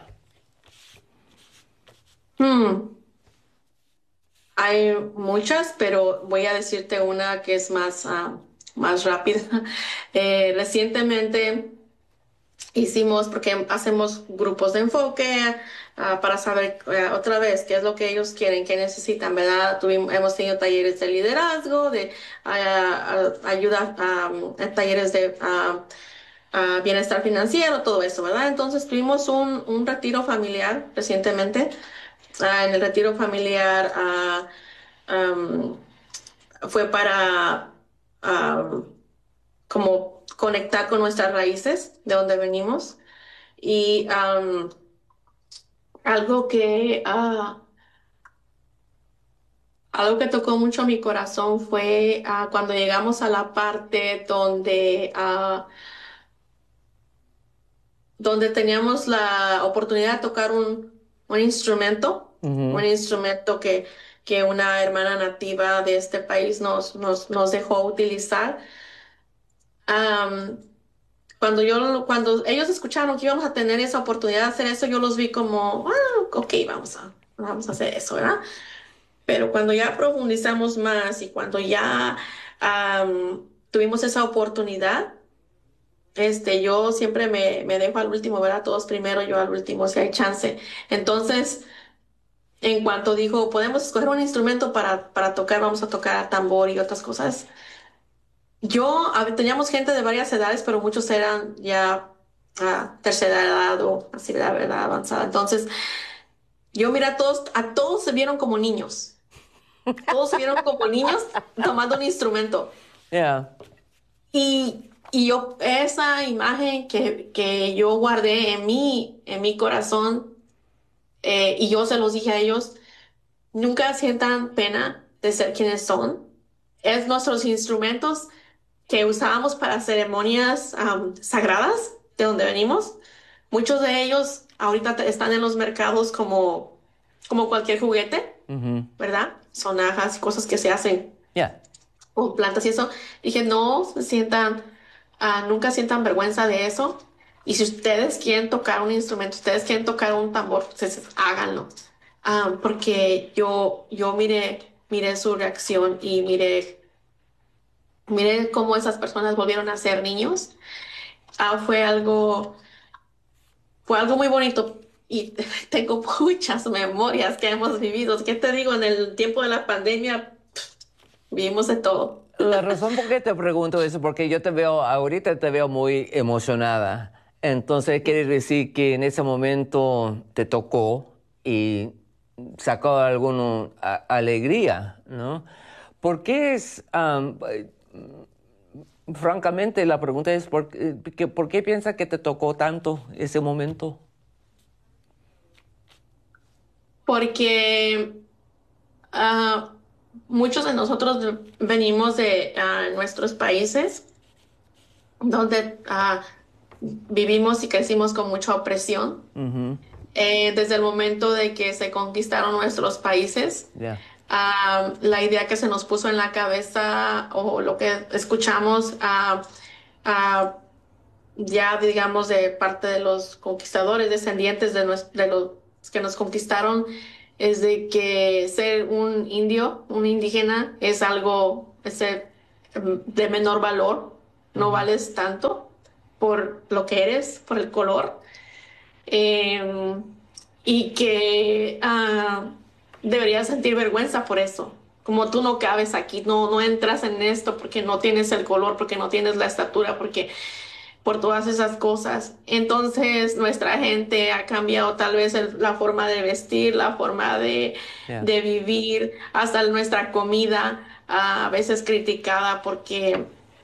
Hmm, Hay muchas, pero voy a decirte una que es más, ah, más rápida. Eh, recientemente hicimos, porque hacemos grupos de enfoque ah, para saber eh, otra vez qué es lo que ellos quieren, qué necesitan, ¿verdad? Tuvimos, hemos tenido talleres de liderazgo, de ah, ah, ayuda, ah, talleres de ah, ah, bienestar financiero, todo eso, ¿verdad? Entonces tuvimos un, un retiro familiar recientemente. Ah, en el retiro familiar ah, am, fue para am, como conectar con nuestras raíces, de donde venimos. Y am, algo que, ah, algo que tocó mucho mi corazón fue ah, cuando llegamos a la parte donde, ah, donde teníamos la oportunidad de tocar un, un instrumento, un Ujú. instrumento que, que una hermana nativa de este país nos, nos, nos dejó utilizar. Am, cuando yo, cuando ellos escucharon que íbamos a tener esa oportunidad de hacer eso, yo los vi como, ah, ok, vamos a, vamos a hacer eso, ¿verdad? Pero cuando ya profundizamos más y cuando ya am, tuvimos esa oportunidad, este, yo siempre me, me dejo al último, ¿verdad? Todos primero, yo al último, si hay chance. Entonces, en cuanto dijo, podemos escoger un instrumento para, para tocar, vamos a tocar tambor y otras cosas. Yo, a ver, teníamos gente de varias edades, pero muchos eran ya a tercera edad o así, la verdad, avanzada. Entonces, yo miré a todos, a todos se vieron como niños. Todos se vieron como niños tomando un instrumento. Yeah. Y, y yo, esa imagen que, que yo guardé en mi, en mi corazón, eh, y yo se los dije a ellos, nunca sientan pena de ser quienes son. Es nuestros instrumentos que usábamos para ceremonias am, sagradas de donde venimos. Muchos de ellos ahorita te- están en los mercados como, como cualquier juguete, Ujú. ¿verdad? Sonajas y cosas que se hacen Yeah. o plantas y eso. Dije, no se sientan, ah, nunca sientan vergüenza de eso. Y si ustedes quieren tocar un instrumento, ustedes quieren tocar un tambor, ustedes háganlo. Ah, porque yo, yo miré, miré su reacción y miré, miré cómo esas personas volvieron a ser niños. Ah, fue algo, fue algo muy bonito. Y tengo muchas memorias que hemos vivido. ¿Qué te digo? En el tiempo de la pandemia vivimos de todo. La razón por qué te pregunto eso, porque yo te veo, ahorita te veo muy emocionada. Entonces quiere decir que en ese momento te tocó y sacó alguna a- alegría, ¿no? ¿Por qué es, am, eh, francamente, la pregunta es, ¿por, qué- que- ¿por qué piensa que te tocó tanto ese momento? Porque ah, muchos de nosotros de- venimos de ah, nuestros países donde ah, vivimos y crecimos con mucha opresión. Ujú. Eh, desde el momento de que se conquistaron nuestros países, Ya. ah, la idea que se nos puso en la cabeza o lo que escuchamos, ah, ah, ya digamos de parte de los conquistadores, descendientes de, nues- de los que nos conquistaron, es de que ser un indio, un indígena, es algo ese, mm, de menor valor, no Ujú. vales tanto por lo que eres, por el color. Em, y que ah, deberías sentir vergüenza por eso. Como tú no cabes aquí, no, no entras en esto porque no tienes el color, porque no tienes la estatura, porque por todas esas cosas. Entonces, nuestra gente ha cambiado tal vez el- la forma de vestir, la forma de, Ya. de vivir, hasta nuestra comida, ah, a veces criticada porque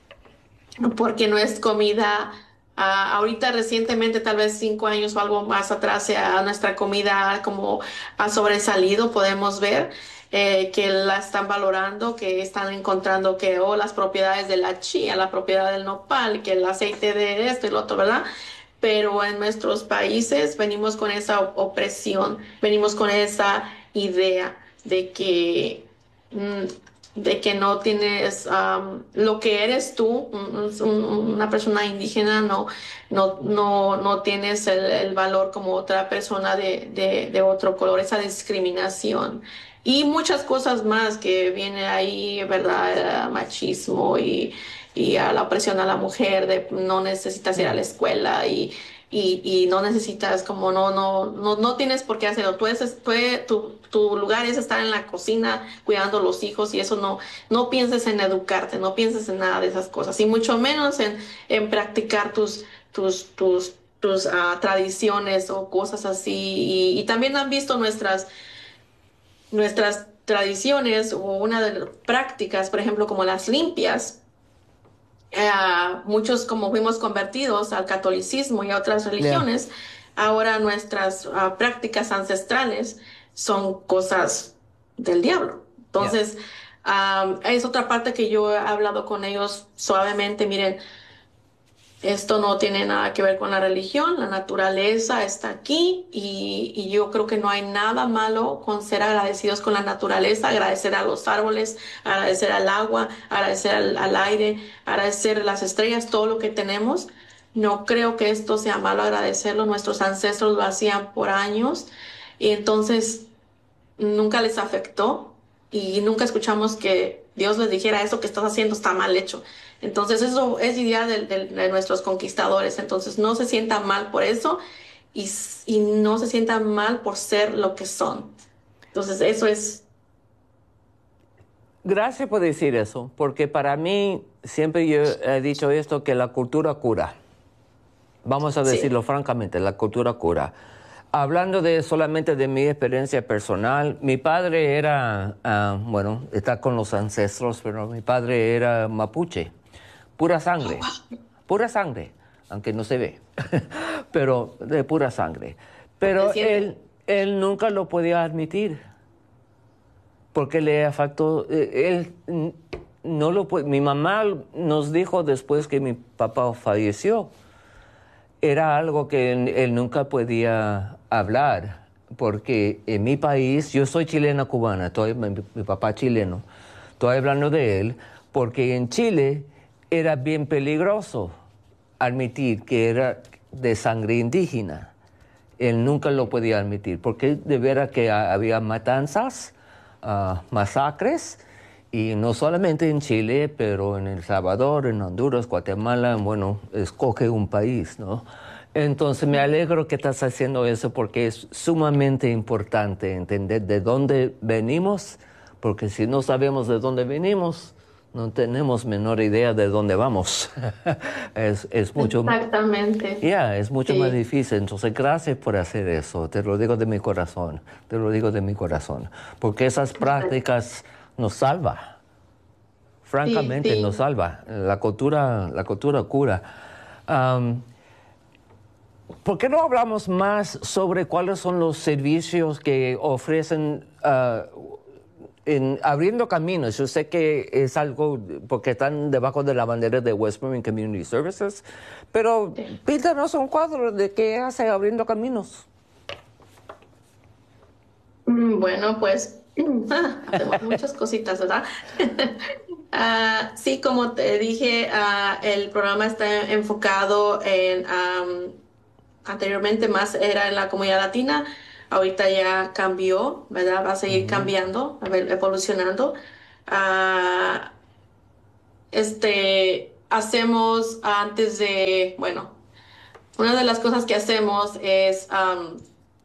porque no es comida. Ah, ahorita recientemente, tal vez cinco años o algo más atrás, eh, a nuestra comida como ha sobresalido, podemos ver eh, que la están valorando, que están encontrando que oh, las propiedades de la chía, la propiedad del nopal, que el aceite de esto y lo otro, ¿verdad? Pero en nuestros países venimos con esa op- opresión, venimos con esa idea de que mm, de que no tienes am, lo que eres tú, un- un- una persona indígena, no, no, no, no tienes el, el valor como otra persona de, de, de otro color, esa discriminación. Y muchas cosas más que viene ahí, ¿verdad? Eh, Machismo y, y a la opresión a la mujer, de no necesitas ir a Ya. la escuela y, y, y no necesitas como no, no, no, no tienes por qué hacerlo. Tú es, tú es- tu, tu lugar es estar en la cocina cuidando a los hijos y eso no, no pienses en educarte, no pienses en nada de esas cosas y mucho menos en, en practicar tus, tus, tus, tus ah, tradiciones o cosas así. Y, y también han visto nuestras, nuestras tradiciones o una de las prácticas, por ejemplo, como las limpias. Eh, muchos como fuimos convertidos al catolicismo y a otras Ya. religiones, ahora nuestras ah, prácticas ancestrales son cosas del diablo. Ya. Entonces, ah, es otra parte que yo he hablado con ellos suavemente. Miren, esto no tiene nada que ver con la religión, la naturaleza está aquí y, y yo creo que no hay nada malo con ser agradecidos con la naturaleza, agradecer a los árboles, agradecer al agua, agradecer al, al aire, agradecer las estrellas, todo lo que tenemos. No creo que esto sea malo agradecerlo, nuestros ancestros lo hacían por años y entonces nunca les afectó y nunca escuchamos que Dios les dijera eso que estás haciendo está mal hecho. Entonces eso es idea de, de- de nuestros conquistadores. Entonces no se sientan mal por eso y, s- y no se sientan mal por ser lo que son. Entonces eso es, Gracias por decir eso, porque para mí siempre yo he dicho esto, que la cultura cura. Vamos a sí. decirlo francamente, la cultura cura. Hablando de solamente de mi experiencia personal, mi padre era, ah, bueno, está con los ancestros, pero mi padre era mapuche, pura Oh, sangre, wow. pura sangre, aunque no se ve, pero de pura sangre. Se Pero siente. él, él nunca lo podía admitir, porque le afectó, eh, él mm, no lo puede. Mi mamá nos dijo después que mi papá falleció, era algo que él, él nunca podía hablar, porque en mi país, yo soy chilena cubana, estoy, mi, mi papá chileno, estoy hablando de él, porque en Chile era bien peligroso admitir que era de sangre indígena. Él nunca lo podía admitir, porque de veras que ha- había matanzas, ah, masacres, y no solamente en Chile, pero en El Salvador, en Honduras, Guatemala, bueno, escoge un país, ¿no? Entonces me alegro que estás haciendo eso porque es sumamente importante entender de dónde venimos, porque si no sabemos de dónde venimos, no tenemos menor idea de dónde vamos. es, es mucho, Exactamente. ya, es mucho más Sí, difícil. Entonces, gracias por hacer eso. Te lo digo de mi corazón. Te lo digo de mi corazón. Porque esas prácticas nos salva. sí, Francamente, nos sí. salva. La cultura, la cultura cura. Am, ¿por qué no hablamos más sobre cuáles son los servicios que ofrecen ah, en abriendo caminos, yo sé que es algo porque están debajo de la bandera de West Marine Community Services, pero Sí. píntanos un cuadro de qué hace abriendo caminos. Mm, Bueno, pues hacemos muchas cositas, ¿verdad? Ah, sí, como te dije, ah, el programa está enfocado en, am, anteriormente más era en la comunidad latina, ahorita ya cambió, ¿verdad? Va a seguir Ujú. cambiando, a ver, evolucionando. Ah, este, hacemos antes de, bueno, una de las cosas que hacemos es am,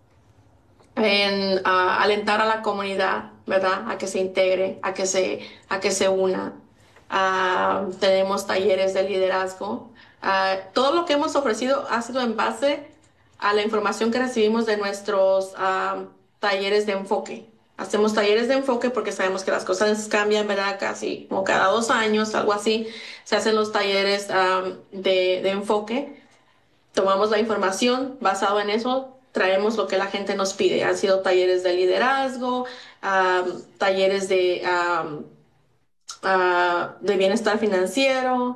en ah, alentar a la comunidad, ¿verdad? A que se integre, a que se, a que se una. Ah, tenemos talleres de liderazgo. Ah, todo lo que hemos ofrecido ha sido en base a la información que recibimos de nuestros ah, talleres de enfoque. Hacemos talleres de enfoque porque sabemos que las cosas cambian, ¿verdad? Casi como cada dos años, algo así. Se hacen los talleres ah, de, de enfoque, tomamos la información, basado en eso, traemos lo que la gente nos pide. Han sido talleres de liderazgo, am, talleres de, am, ah, de bienestar financiero.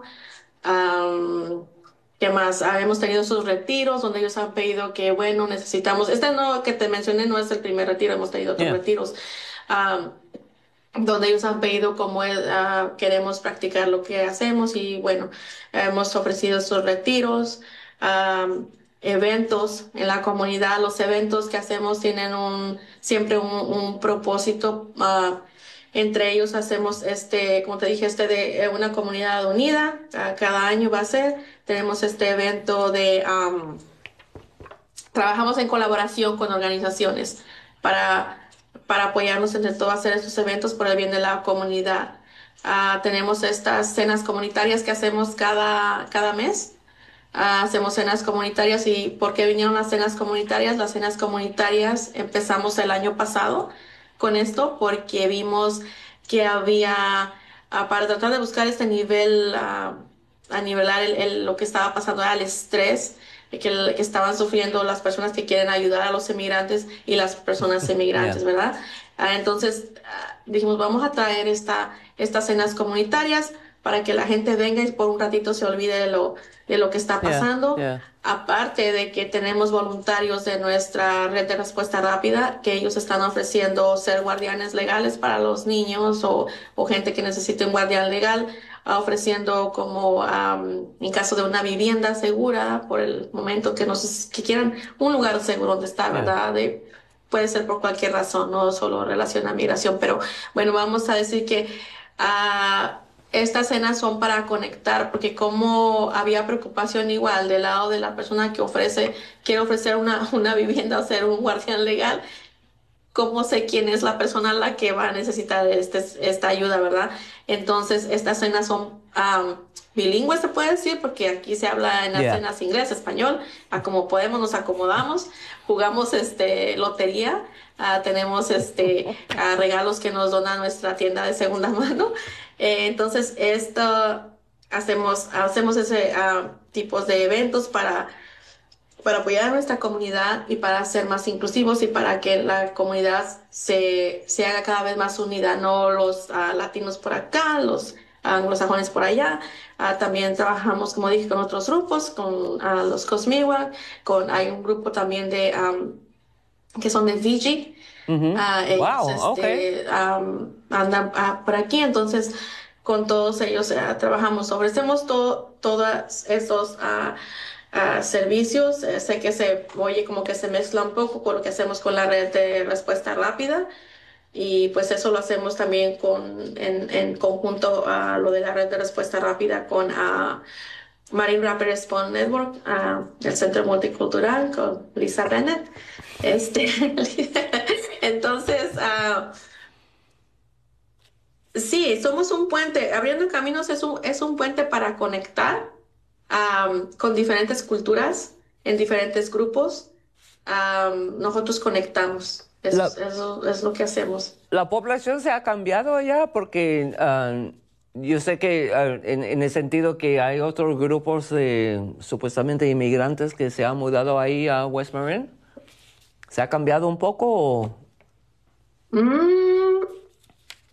am, ¿Qué más? Ah, hemos tenido esos retiros donde ellos han pedido que, bueno, necesitamos, este no que te mencioné no es el primer retiro, hemos tenido otros Yeah. retiros. am, Donde ellos han pedido cómo ah, queremos practicar lo que hacemos y bueno, hemos ofrecido estos retiros, am, eventos en la comunidad. Los eventos que hacemos tienen un, siempre un, un propósito. ah, entre ellos hacemos este, como te dije, este de eh, una comunidad unida. ah, cada año va a ser. Tenemos este evento de am, trabajamos en colaboración con organizaciones para, para apoyarnos entre todos a hacer estos eventos por el bien de la comunidad. Ah, tenemos estas cenas comunitarias que hacemos cada, cada mes. Ah, hacemos cenas comunitarias. ¿Y por qué vinieron las cenas comunitarias? Las cenas comunitarias empezamos el año pasado con esto porque vimos que había, ah, para tratar de buscar este nivel, ah, a nivelar el- el- lo que estaba pasando, era el estrés que, el- que estaban sufriendo las personas que quieren ayudar a los emigrantes y las personas Yeah. emigrantes, ¿verdad? Ah, entonces ah, dijimos, vamos a traer esta, estas cenas comunitarias para que la gente venga y por un ratito se olvide de lo, de lo que está Yeah. pasando. Yeah. Aparte de que tenemos voluntarios de nuestra red de respuesta rápida, que ellos están ofreciendo ser guardianes legales para los niños o, o gente que necesite un guardián legal, ah, ofreciendo como am, en caso de una vivienda segura, por el momento que, nos, que quieran un lugar seguro donde estar, Yeah. ¿verdad? De, puede ser por cualquier razón, no solo relación a migración, pero bueno, vamos a decir que ah, estas cenas son para conectar, porque como había preocupación igual del lado de la persona que ofrece, quiere ofrecer una, una vivienda o ser un guardián legal, cómo sé quién es la persona a la que va a necesitar este, esta ayuda, ¿verdad? Entonces, estas cenas son am, bilingües, se puede decir, porque aquí se habla en las Yeah. cenas inglés, español, a como podemos nos acomodamos, jugamos este, lotería, ah, tenemos este, ah, regalos que nos dona nuestra tienda de segunda mano. Eh, entonces, esto hacemos, hacemos ese ah, tipos de eventos para para apoyar a nuestra comunidad y para ser más inclusivos y para que la comunidad se, se haga cada vez más unida, no los ah, latinos por acá, los anglosajones por allá. Ah, también trabajamos, como dije, con otros grupos, con ah, los Cosmiwa, con, hay un grupo también de, am, que son de Fiji. Ujú. Ah, ellos Wow. Okay. este, am, andan ah, por aquí, entonces con todos ellos ah, trabajamos, ofrecemos todo, todos esos ah, ah, servicios. Eh, sé que se oye como que se mezcla un poco con lo que hacemos con la red de respuesta rápida y pues eso lo hacemos también con, en, en conjunto a lo de la red de respuesta rápida con ah, Marine Rapid Response Network, ah, del Centro Multicultural con Lisa Bennett. Este, entonces, ah, sí, somos un puente. Abriendo Caminos es un, es un puente para conectar am, con diferentes culturas, en diferentes grupos. Am, nosotros conectamos. Eso, La, es- eso es lo que hacemos. la población se ha cambiado allá porque ah, yo sé que ah, en, en el sentido que hay otros grupos de supuestamente inmigrantes que se han mudado ahí a West Marine. ¿Se ha cambiado un poco o...? Mm,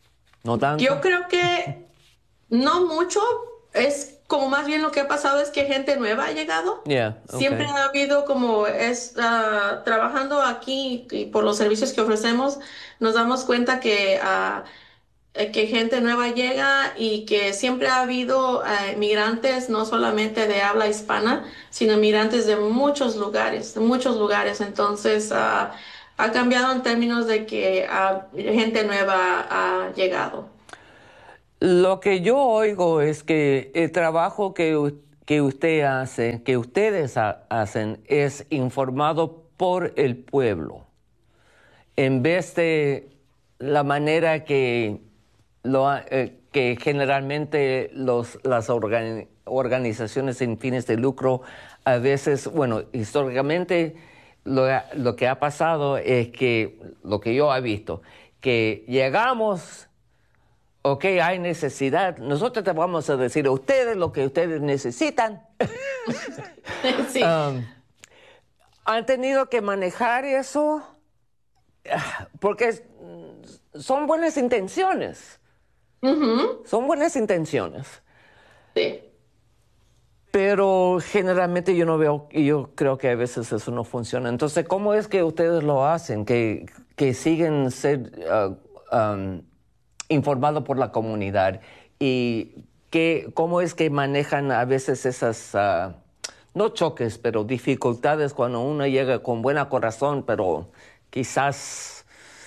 ¿No Yo tanto? creo que no mucho, es como más bien lo que ha pasado es que gente nueva ha llegado. Yeah, Siempre okay. ha habido como es ah, trabajando aquí y por los servicios que ofrecemos, nos damos cuenta que ah, eh, que gente nueva llega y que siempre ha habido eh, migrantes, no solamente de habla hispana, sino migrantes de muchos lugares, de muchos lugares. Entonces, ah, ha cambiado en términos de que ah, gente nueva ha llegado. Lo que yo oigo es que el trabajo que, u- que usted hace, que ustedes ha- hacen, es informado por el pueblo, en vez de la manera que, lo, ha- eh, que generalmente los, las organi- organizaciones sin fines de lucro a veces, bueno, históricamente lo, ha- lo que ha pasado es que, lo que yo he visto, que llegamos. Ok, hay necesidad. Nosotros te vamos a decir a ustedes lo que ustedes necesitan. Sí. Um, Han tenido que manejar eso porque es- son buenas intenciones. Ujú. Son buenas intenciones. Sí. Pero generalmente yo no veo, y yo creo que a veces eso no funciona. Entonces, ¿cómo es que ustedes lo hacen? Que, que siguen ser uh, um, informados por la comunidad. ¿Y qué, cómo es que manejan a veces esas, uh, no choques, pero dificultades cuando uno llega con buen corazón, pero quizás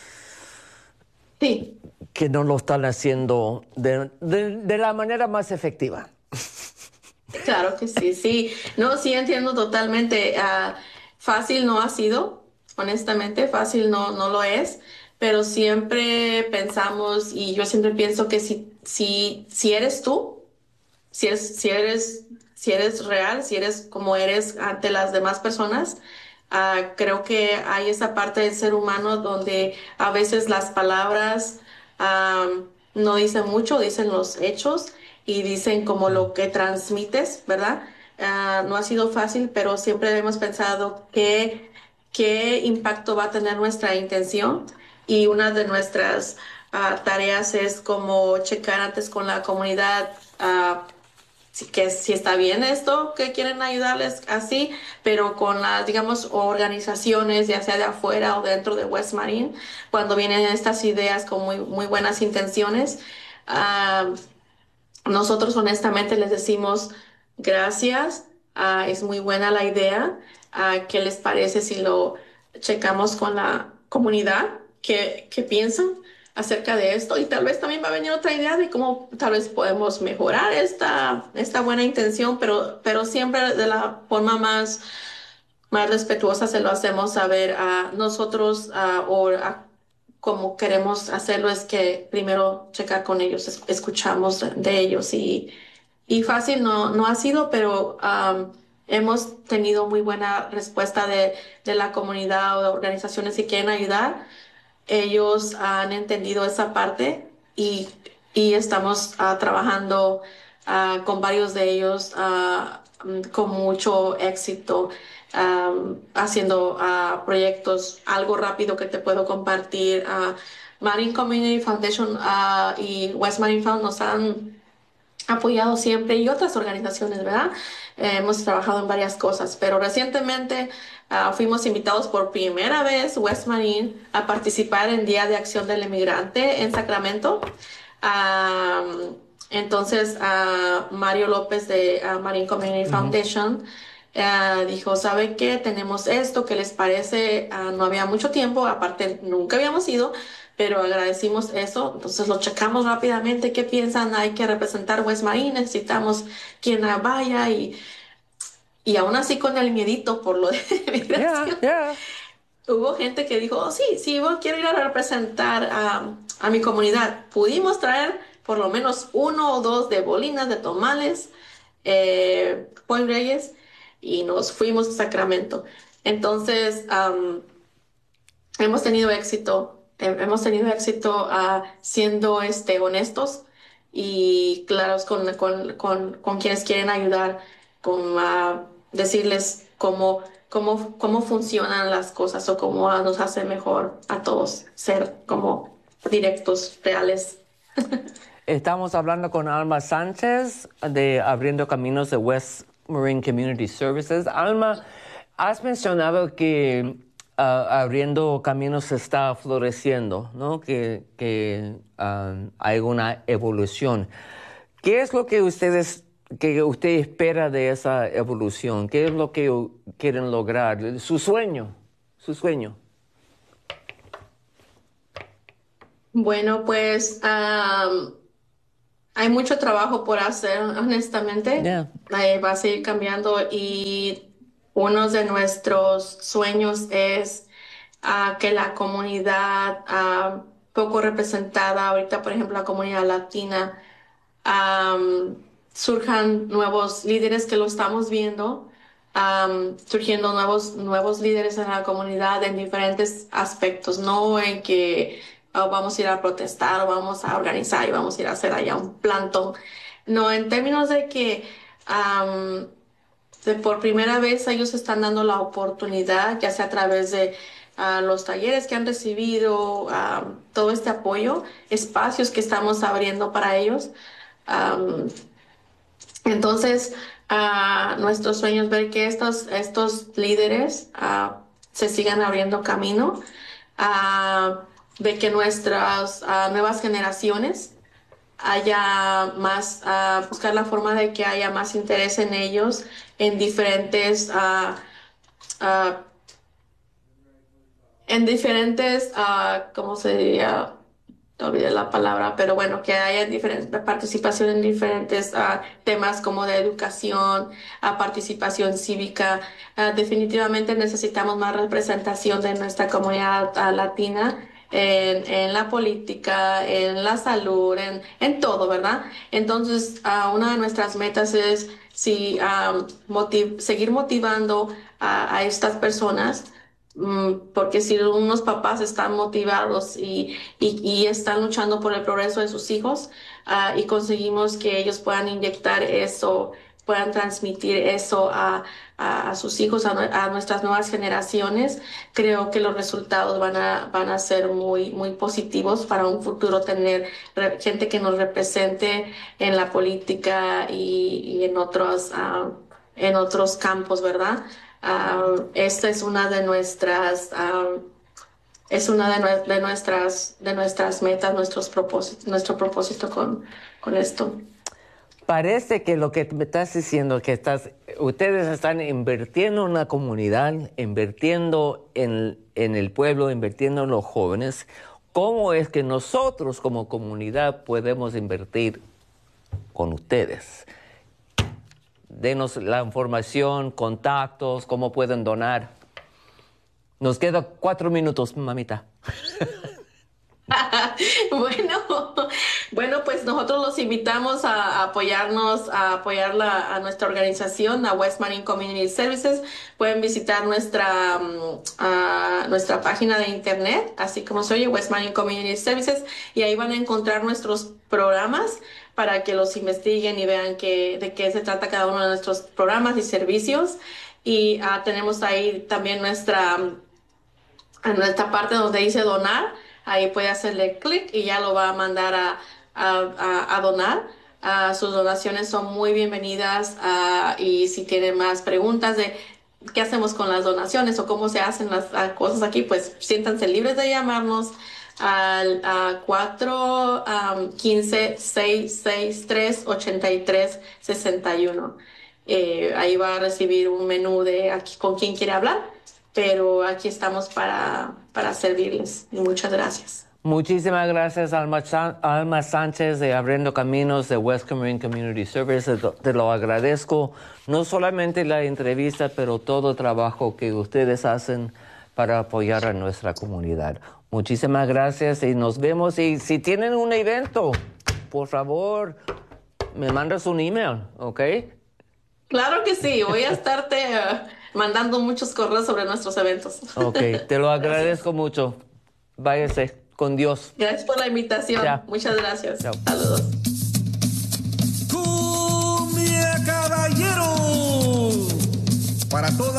Sí. que no lo están haciendo de, de de la manera más efectiva? Claro que sí, sí. No, sí entiendo totalmente. Ah, fácil no ha sido, honestamente, fácil no, no lo es, pero siempre pensamos y yo siempre pienso que si, si, si eres tú, si eres, si eres, si eres real, si eres como eres ante las demás personas, ah, creo que hay esa parte del ser humano donde a veces las palabras ah, no dicen mucho, dicen los hechos y dicen como Mm. lo que transmites, ¿verdad? Ah, no ha sido fácil, pero siempre hemos pensado que qué impacto va a tener nuestra intención y una de nuestras ah, tareas es como checar antes con la comunidad ah, si, que si está bien esto, que quieren ayudarles así, pero con las, digamos, organizaciones, ya sea de afuera o dentro de West Marine, cuando vienen estas ideas con muy, muy buenas intenciones, ah, nosotros honestamente les decimos gracias, ah, es muy buena la idea, ah, ¿qué les parece si lo checamos con la comunidad? ¿Qué, qué piensan acerca de esto? Y tal vez también va a venir otra idea de cómo tal vez podemos mejorar esta, esta buena intención, pero, pero siempre de la forma más, más respetuosa se lo hacemos saber a nosotros ah, o a como queremos hacerlo es que primero checar con ellos, es- escuchamos de ellos y, y fácil no, no ha sido, pero am, hemos tenido muy buena respuesta de, de la comunidad o de organizaciones que quieren ayudar. Ellos han entendido esa parte y, y estamos ah, trabajando ah, con varios de ellos ah, mm, con mucho éxito, am, haciendo ah, proyectos. Algo rápido que te puedo compartir. ah, Marine Community Foundation ah, y West Marine Fund nos han apoyado siempre y otras organizaciones, ¿verdad? Eh, hemos trabajado en varias cosas, pero recientemente ah, fuimos invitados por primera vez, West Marine, a participar en Día de Acción del Emigrante en Sacramento. Ah, entonces, ah, Mario López de ah, Marine Community Ujú. Foundation ah, dijo, ¿sabe qué? Tenemos esto, ¿qué les parece? Ah, no había mucho tiempo, aparte nunca habíamos ido, pero agradecimos eso. Entonces lo checamos rápidamente. ¿Qué piensan? Hay que representar West Marine, necesitamos quien vaya y, y aún así con el miedito por lo de Ya, migración. ya. Hubo gente que dijo, oh, sí, sí, yo quiero ir a representar a, a mi comunidad. Pudimos traer por lo menos uno o dos de bolinas, de tomales, eh, Point Reyes, y nos fuimos a Sacramento. Entonces, am, hemos tenido éxito, he- hemos tenido éxito ah, siendo este, honestos y claros con, con, con, con quienes quieren ayudar, con ah, decirles cómo, cómo, cómo funcionan las cosas o cómo ah, nos hace mejor a todos ser como directos, reales. Estamos hablando con Alma Sánchez de Abriendo Caminos de West Marine Community Services. Alma, has mencionado que uh, Abriendo Caminos está floreciendo, ¿no? Que, que uh, hay una evolución. ¿Qué es lo que ustedes, que usted espera de esa evolución? ¿Qué es lo que quieren lograr? Su sueño, su sueño. Bueno, pues um, hay mucho trabajo por hacer, honestamente. Yeah. Eh, va a seguir cambiando y uno de nuestros sueños es ah, que la comunidad ah, poco representada, ahorita por ejemplo la comunidad latina, am, surjan nuevos líderes que lo estamos viendo, am, surgiendo nuevos, nuevos líderes en la comunidad en diferentes aspectos, no en que ah, vamos a ir a protestar o vamos a organizar y vamos a ir a hacer allá un plantón. No, en términos de que am, de por primera vez ellos están dando la oportunidad, ya sea a través de ah, los talleres que han recibido, ah, todo este apoyo, espacios que estamos abriendo para ellos. Am, entonces, ah, nuestro sueño es ver que estos, estos líderes ah, se sigan abriendo camino, ah, de que nuestras ah, nuevas generaciones haya más, ah, buscar la forma de que haya más interés en ellos en diferentes, ah, ah, en diferentes, ah, ¿cómo se diría? Olvidé la palabra, pero bueno, que haya diferentes participación en diferentes ah, temas como de educación, ah, participación cívica. Ah, definitivamente necesitamos más representación de nuestra comunidad ah, latina en, en la política, en la salud, en, en todo, ¿verdad? Entonces, ah, una de nuestras metas es si, ah, motiv- seguir motivando a, a estas personas. Mm, Porque si unos papás están motivados y, y, y están luchando por el progreso de sus hijos, ah, y conseguimos que ellos puedan inyectar eso, puedan transmitir eso a, a, a sus hijos, a, nue- a nuestras nuevas generaciones, creo que los resultados van a, van a ser muy, muy positivos para un futuro tener re- gente que nos represente en la política y, y en otros, ah, en otros campos, ¿verdad? Ah, esta es una de nuestras, ah, es una de, nue- de nuestras, de nuestras metas, nuestros propósitos, nuestro propósito con, con esto. Parece que lo que me estás diciendo, que estás, ustedes están invirtiendo en la comunidad, invirtiendo en, en el pueblo, invirtiendo en los jóvenes. ¿Cómo es que nosotros como comunidad podemos invertir con ustedes? Denos la información, contactos, cómo pueden donar. Nos quedan cuatro minutos, mamita. Bueno, bueno, pues nosotros los invitamos a, a apoyarnos, a apoyar la- a nuestra organización, a West Marine Community Services. Pueden visitar nuestra, mm, ah, nuestra página de internet, así como se oye, West Marine Community Services, y ahí van a encontrar nuestros programas para que los investiguen y vean que, de qué se trata cada uno de nuestros programas y servicios. Y ah, tenemos ahí también nuestra en esta parte donde dice donar, ahí puede hacerle clic y ya lo va a mandar a, a, a- a donar. Ah, sus donaciones son muy bienvenidas, ah, y si tienen más preguntas de qué hacemos con las donaciones o cómo se hacen las ah, cosas aquí, pues siéntanse libres de llamarnos al a cuatro quince, seis seis tres, ochenta y tres sesenta y uno. Eh, ahí va a recibir un menú de aquí con quién quiere hablar, pero aquí estamos para, para servirles. Y muchas gracias. Muchísimas gracias, Alma, Sa- Alma Sánchez de Abriendo Caminos de West Marine Community Services. Te lo- te lo agradezco, no solamente la entrevista, pero todo el trabajo que ustedes hacen para apoyar a nuestra comunidad. Muchísimas gracias y nos vemos. Y si tienen un evento, por favor, me mandas un email, ¿ok? Claro que sí, voy a estarte eh, mandando muchos correos sobre nuestros eventos. Ok, te lo Gracias. agradezco mucho. Váyase con Dios. Gracias por la invitación. Chao. Muchas gracias. Chao. Saludos.